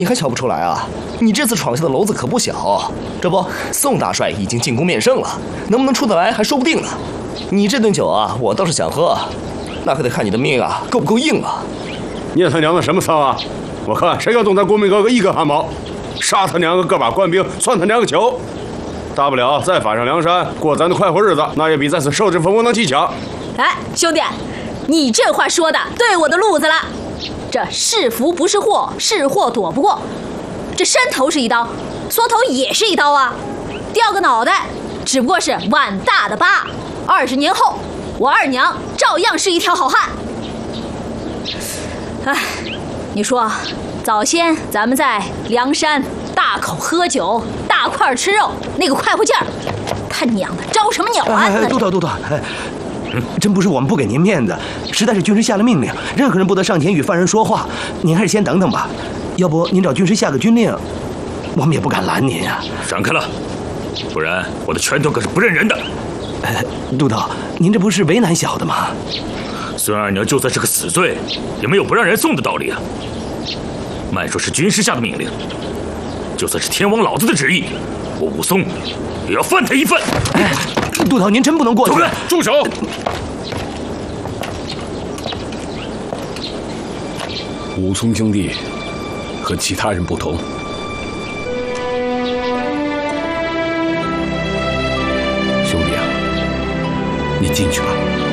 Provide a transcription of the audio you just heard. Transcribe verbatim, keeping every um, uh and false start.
你还瞧不出来啊？你这次闯下的篓子可不小。这不，宋大帅已经进宫面圣了，能不能出得来还说不定呢。你这顿酒啊，我倒是想喝，那可得看你的命啊够不够硬了。 念他娘的什么骚啊！我看谁敢动咱国民哥哥一根汗毛，杀他娘个个把官兵，算他娘个球！大不了再返上梁山，过咱的快活日子，那也比在此受之风光能气强。 哎，兄弟，你这话说的对我的路子了。这是福不是祸，是祸躲不过。这山头是一刀，缩头也是一刀啊。掉个脑袋，只不过是碗大的疤。二十年后，我二娘照样是一条好汉。哎，你说，早先咱们在梁山大口喝酒，大块吃肉，那个快活劲儿，他娘的招什么鸟啊！ 哎，督导督导，哎，真不是我们不给您面子，实在是军师下了命令，任何人不得上前与犯人说话。您还是先等等吧，要不您找军师下个军令，我们也不敢拦您啊。 闪开了，不然我的拳头可是不认人的。 哎，督导，您这不是为难小的吗？ 孙二娘就算是个死罪，也没有不让人送的道理啊。慢说是军师下的命令，就算是天王老子的旨意，我武松也要犯他一份。 哎，督导，您真不能过去。 走开， 住手！ 武松兄弟和其他人不同，兄弟啊，你进去吧。